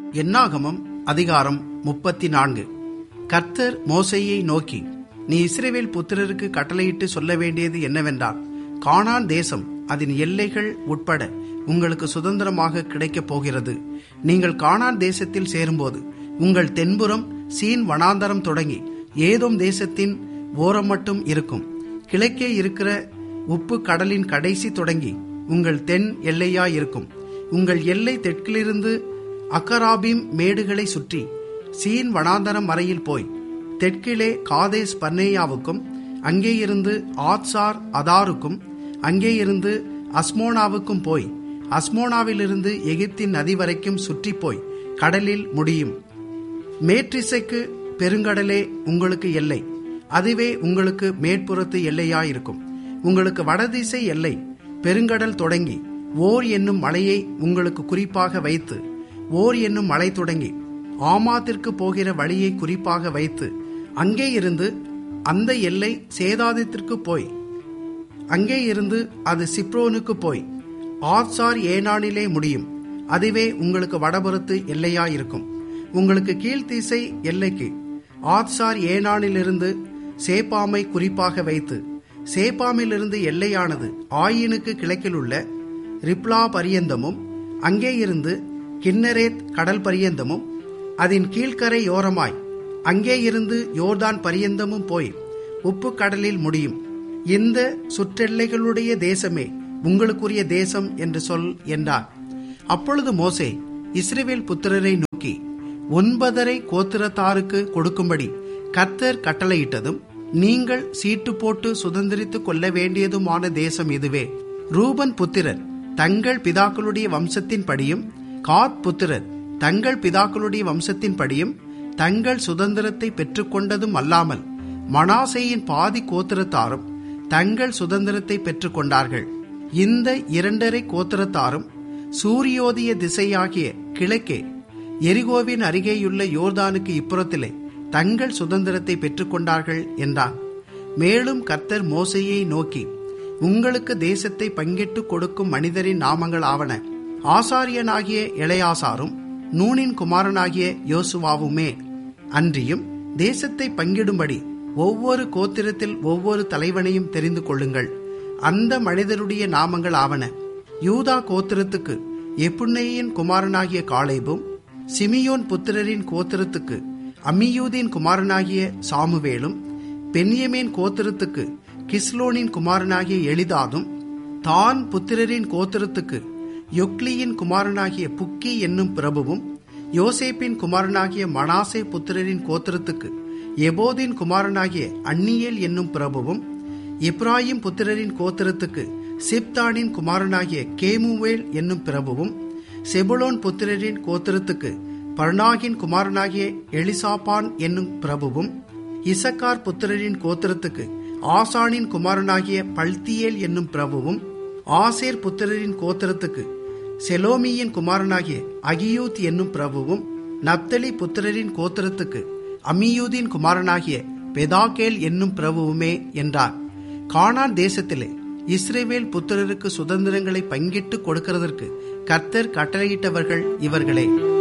என்னாகமம் அதிகாரம் 34. கர்த்தர் மோசேயை நோக்கி, நீ இஸ்ரவேல் புத்திரருக்கு கட்டளையிட்டு சொல்ல வேண்டியது என்னவென்றால், கானான் தேசம் அதன் எல்லைகள் உட்பட உங்களுக்கு சுதந்திரமாக கிடைக்கப் போகிறது. நீங்கள் கானான் தேசத்தில் சேரும்போது உங்கள் தென்புறம் சீன் வனாந்தரம் தொடங்கி ஏதோம் தேசத்தின் ஓரம் மட்டும் இருக்கும். கிழக்கே இருக்கிற உப்பு கடலின் கடைசி தொடங்கி உங்கள் தென் எல்லையாயிருக்கும். உங்கள் எல்லை தெற்கிலிருந்து அக்கராபீம் மேடுகளை சுற்றி சீன் வனாந்தரம் வரையில் போய் தெற்கிலே காதேஸ் பர்னேயாவுக்கும், அங்கேயிருந்து ஆத்சார் அதாருக்கும், அங்கேயிருந்து அஸ்மோனாவுக்கும் போய் அஸ்மோனாவிலிருந்து எகிப்தின் நதி வரைக்கும் சுற்றி போய் கடலில் முடியும். மேற்றிசைக்கு பெருங்கடலே உங்களுக்கு எல்லை, அதுவே உங்களுக்கு மேற்புறத்து எல்லையாயிருக்கும். உங்களுக்கு வடதிசை எல்லை பெருங்கடல் தொடங்கி ஓர் என்னும் மலையை உங்களுக்கு குறிப்பாக வைத்து, ஓர் என்னும் மலை தொடங்கி ஆமாத்திற்கு போகிற வழியை குறிப்பாக வைத்து, அங்கே இருந்து அந்த எல்லை சேதாதிற்கு போய், அங்கே இருந்து அது சிப்ரோனுக்கு போய் ஆத்சார் ஏனானிலே முடியும். அதுவே உங்களுக்கு வடபுறத்து எல்லையாயிருக்கும். உங்களுக்கு கீழ்த்திசை எல்லைக்கு ஆத்சார் ஏனானிலிருந்து சேப்பாமை குறிப்பாக வைத்து, சேப்பாமிலிருந்து எல்லையானது ஆயினுக்கு கிழக்கிலுள்ள ரிப்லா பரியந்தமும், அங்கே இருந்து கின்னரேத் கடல் பரியந்தமும், அதன் கீழ்கரை யோரமாய் அங்கே இருந்து யோர்தான் பரியந்தமும் போய் உப்பு கடலில் முடியும். இந்த சுற்றெல்லைகளுடைய தேசமே உங்களுக்குரிய தேசம் என்று சொல் என்றார். அப்பொழுது மோசே இஸ்ரவேல் புத்திரரை நோக்கி, 9 கோத்திரத்தாருக்கு கொடுக்கும்படி கர்த்தர் கட்டளையிட்டதும் நீங்கள் சீட்டு போட்டு சுதந்திரித்துக் கொள்ள வேண்டியதுமான தேசம் இதுவே. ரூபன் புத்திரர் தங்கள் பிதாக்களுடைய வம்சத்தின்படியும், காத் புத்திரர் தங்கள் பிதாக்களுடைய வம்சத்தின்படியும் தங்கள் சுதந்திரத்தை பெற்றுக்கொண்டதும் அல்லாமல், மனாசேயின் பாதி கோத்திரத்தாரும் தங்கள் சுதந்திரத்தை பெற்றுக்கொண்டார்கள். இந்த 2 கோத்திரத்தாரும் சூரியோதய திசையாகிய கிழக்கே எரிகோவின் அருகேயுள்ள யோர்தானுக்கு இப்புறத்திலே தங்கள் சுதந்திரத்தை பெற்றுக்கொண்டார்கள் என்றான். மேலும் கர்த்தர் மோசேயை நோக்கி, உங்களுக்கு தேசத்தை பங்கிட்டு கொடுக்கும் மனிதரின் நாமங்கள் ஆவன. ஆசாரியனாகிய எலெயாசாரும் நூனின் குமாரனாகிய யோசுவாவுமே. அன்றியும் தேசத்தை பங்கிடும்படி ஒவ்வொரு கோத்திரத்தில் ஒவ்வொரு தலைவனையும் தெரிந்து கொள்ளுங்கள். அந்த மனிதருடைய நாமங்கள் ஆவன. யூதா கோத்திரத்துக்கு எப்புன்னேயின் குமாரனாகிய காலேபும், சிமியோன் புத்திரரின் கோத்திரத்துக்கு அம்மியூதின் குமாரனாகிய சாமுவேலும், பென்யமீன் கோத்திரத்துக்கு கிஸ்லோனின் குமாரனாகிய எலிதாதும், தான் புத்திரரின் கோத்திரத்துக்கு யொக்லியின் குமாரனாகிய புக்கி என்னும் பிரபுவும், யோசேப்பின் குமாரனாகிய மனாசே புத்திரரின் கோத்திரத்துக்கு எபோதின் குமாரனாகிய அன்னியேல் என்னும் பிரபுவும், எப்ராயிம் புத்திரரின் கோத்திரத்துக்கு சிப்தானின் குமாரனாகிய கேமுவேல் என்னும் பிரபுவும், செபுலோன் புத்திரரின் கோத்திரத்துக்கு பர்னாகின் குமாரனாகிய எலிசாபான் என்னும் பிரபுவும், இசக்கார் புத்திரரின் கோத்திரத்துக்கு ஆசானின் குமாரனாகிய பல்தியேல் என்னும் பிரபுவும், ஆசேர் புத்திரரின் கோத்திரத்துக்கு செலோமியின் குமாரனாகிய அகியூத் என்னும் பிரபுவும், நப்தலி புத்திரரின் கோத்திரத்துக்கு அம்மியூதின் குமாரனாகிய பெதாகேல் என்னும் பிரபுவுமே என்றார். கானான் தேசத்திலே இஸ்ரவேல் புத்திரருக்கு சுதந்திரங்களை பங்கிட்டு கொடுக்கிறதற்கு கர்த்தர் கட்டளையிட்டவர்கள் இவர்களே.